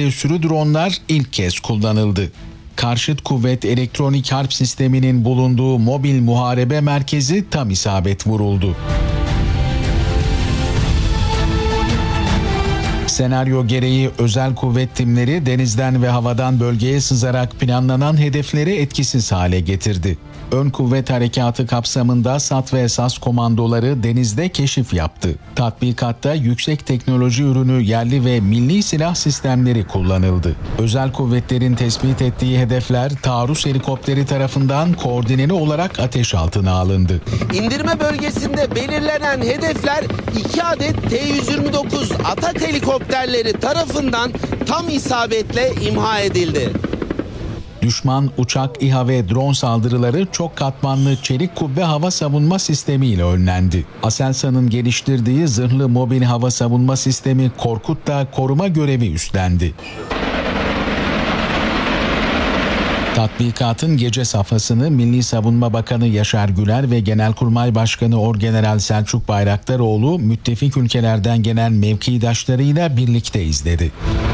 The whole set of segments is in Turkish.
tipli sürü dronlar ilk kez kullanıldı. Karşıt kuvvet elektronik harp sisteminin bulunduğu mobil muharebe merkezi tam isabet vuruldu. Senaryo gereği özel kuvvet timleri denizden ve havadan bölgeye sızarak planlanan hedefleri etkisiz hale getirdi. Ön kuvvet harekatı kapsamında SAT ve SAS komandoları denizde keşif yaptı. Tatbikatta yüksek teknoloji ürünü yerli ve milli silah sistemleri kullanıldı. Özel kuvvetlerin tespit ettiği hedefler taarruz helikopteri tarafından koordineli olarak ateş altına alındı. İndirme bölgesinde belirlenen hedefler 2 adet T-129 atak helikopterleri tarafından tam isabetle imha edildi. Düşman uçak, İHA ve drone saldırıları çok katmanlı çelik kubbe hava savunma sistemi ile önlendi. Aselsan'ın geliştirdiği zırhlı mobil hava savunma sistemi Korkut da koruma görevi üstlendi. Tatbikatın gece safhasını Milli Savunma Bakanı Yaşar Güler ve Genelkurmay Başkanı Orgeneral Selçuk Bayraktaroğlu müttefik ülkelerden gelen mevkidaşlarıyla birlikte izledi.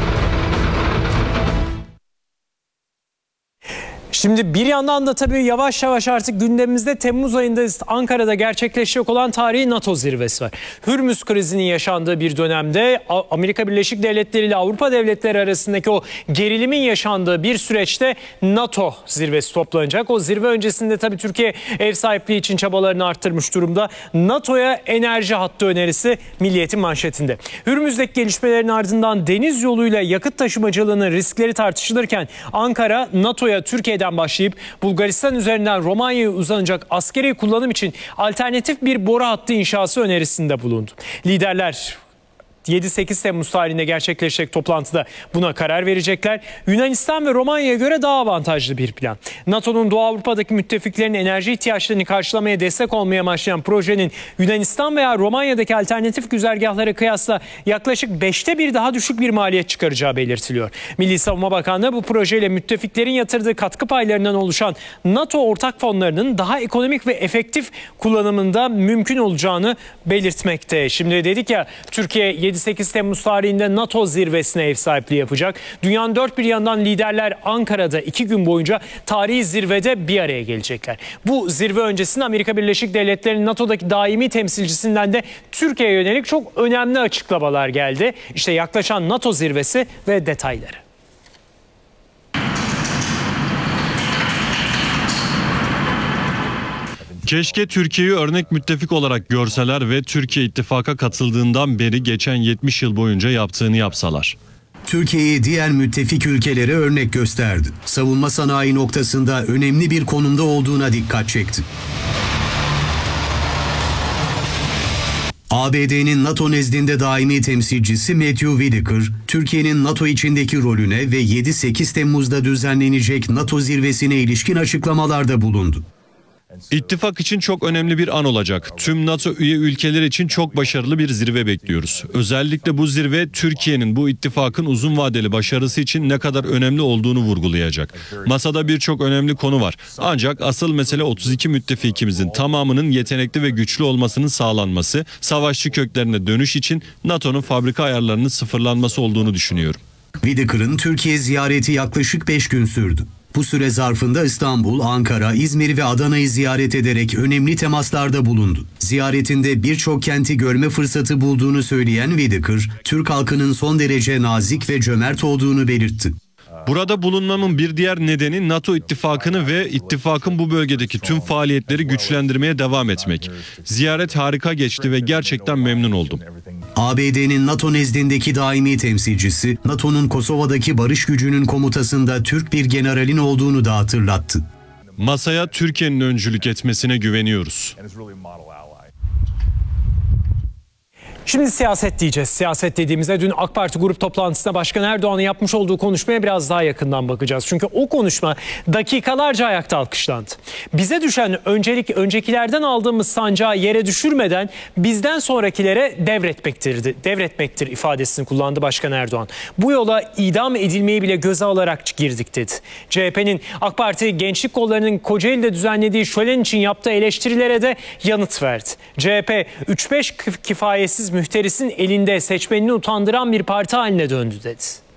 Şimdi bir yandan da tabii yavaş yavaş artık gündemimizde Temmuz ayında Ankara'da gerçekleşecek olan tarihi NATO zirvesi var. Hürmüz krizinin yaşandığı bir dönemde Amerika Birleşik Devletleri ile Avrupa devletleri arasındaki o gerilimin yaşandığı bir süreçte NATO zirvesi toplanacak. O zirve öncesinde tabii Türkiye ev sahipliği için çabalarını arttırmış durumda. NATO'ya enerji hattı önerisi Milliyet'in manşetinde. Hürmüz'deki gelişmelerin ardından deniz yoluyla yakıt taşımacılığının riskleri tartışılırken Ankara NATO'ya Türkiye'den başlayıp Bulgaristan üzerinden Romanya'ya uzanacak askeri kullanım için alternatif bir boru hattı inşası önerisinde bulundu. Liderler 7-8 Temmuz tarihinde gerçekleşecek toplantıda buna karar verecekler. Yunanistan ve Romanya'ya göre daha avantajlı bir plan. NATO'nun Doğu Avrupa'daki müttefiklerin enerji ihtiyaçlarını karşılamaya destek olmaya başlayan projenin Yunanistan veya Romanya'daki alternatif güzergahlara kıyasla yaklaşık 5'te 1 daha düşük bir maliyet çıkaracağı belirtiliyor. Milli Savunma Bakanlığı bu projeyle müttefiklerin yatırdığı katkı paylarından oluşan NATO ortak fonlarının daha ekonomik ve efektif kullanımında mümkün olacağını belirtmekte. Şimdi dedik ya, Türkiye 7-8 Temmuz tarihinde NATO zirvesine ev sahipliği yapacak. Dünyanın dört bir yanından liderler Ankara'da 2 gün boyunca tarihi zirvede bir araya gelecekler. Bu zirve öncesinde Amerika Birleşik Devletleri'nin NATO'daki daimi temsilcisinden de Türkiye'ye yönelik çok önemli açıklamalar geldi. İşte yaklaşan NATO zirvesi ve detayları. Keşke Türkiye'yi örnek müttefik olarak görseler ve Türkiye ittifaka katıldığından beri geçen 70 yıl boyunca yaptığını yapsalar. Türkiye'yi diğer müttefik ülkelere örnek gösterdi. Savunma sanayi noktasında önemli bir konumda olduğuna dikkat çekti. ABD'nin NATO nezdinde daimi temsilcisi Matthew Whitaker, Türkiye'nin NATO içindeki rolüne ve 7-8 Temmuz'da düzenlenecek NATO zirvesine ilişkin açıklamalarda bulundu. İttifak için çok önemli bir an olacak. Tüm NATO üye ülkeler için çok başarılı bir zirve bekliyoruz. Özellikle bu zirve Türkiye'nin bu ittifakın uzun vadeli başarısı için ne kadar önemli olduğunu vurgulayacak. Masada birçok önemli konu var. Ancak asıl mesele 32 müttefikimizin tamamının yetenekli ve güçlü olmasının sağlanması, savaşçı köklerine dönüş için NATO'nun fabrika ayarlarının sıfırlanması olduğunu düşünüyorum. Whitaker'ın Türkiye ziyareti yaklaşık 5 gün sürdü. Bu süre zarfında İstanbul, Ankara, İzmir ve Adana'yı ziyaret ederek önemli temaslarda bulundu. Ziyaretinde birçok kenti görme fırsatı bulduğunu söyleyen Whitaker, Türk halkının son derece nazik ve cömert olduğunu belirtti. Burada bulunmamın bir diğer nedeni NATO ittifakını ve ittifakın bu bölgedeki tüm faaliyetleri güçlendirmeye devam etmek. Ziyaret harika geçti ve gerçekten memnun oldum. ABD'nin NATO nezdindeki daimi temsilcisi, NATO'nun Kosova'daki barış gücünün komutasında Türk bir generalin olduğunu da hatırlattı. Masaya Türkiye'nin öncülük etmesine güveniyoruz. Şimdi siyaset diyeceğiz. Siyaset dediğimizde dün AK Parti grup toplantısında Başkan Erdoğan'ın yapmış olduğu konuşmaya biraz daha yakından bakacağız. Çünkü o konuşma dakikalarca ayakta alkışlandı. Bize düşen öncekilerden aldığımız sancağı yere düşürmeden bizden sonrakilere devretmektir ifadesini kullandı Başkan Erdoğan. Bu yola idam edilmeyi bile göze alarak girdik dedi. CHP'nin AK Parti Gençlik Kolları'nın Kocaeli'de düzenlediği şölen için yaptığı eleştirilere de yanıt verdi. CHP 3-5 kifayetsiz mühterisin elinde seçmenini utandıran bir parti haline döndü dedi.